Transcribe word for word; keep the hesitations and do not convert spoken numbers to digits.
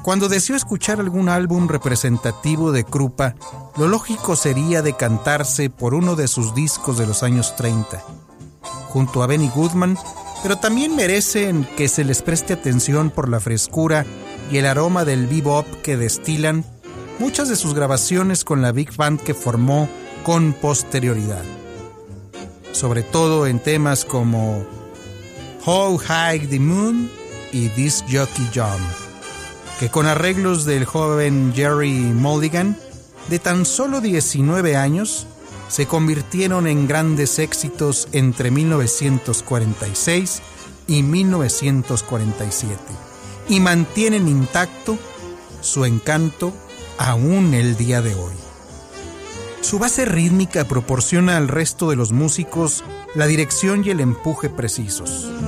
Cuando deseo escuchar algún álbum representativo de Krupa, lo lógico sería decantarse por uno de sus discos de los años treinta. Junto a Benny Goodman, pero también merecen que se les preste atención por la frescura y el aroma del bebop que destilan muchas de sus grabaciones con la big band que formó con posterioridad. Sobre todo en temas como How High the Moon y This Jockey Jump, que con arreglos del joven Jerry Mulligan, de tan solo diecinueve años, se convirtieron en grandes éxitos entre mil novecientos cuarenta y seis y mil novecientos cuarenta y siete, y mantienen intacto su encanto aún el día de hoy. Su base rítmica proporciona al resto de los músicos la dirección y el empuje precisos.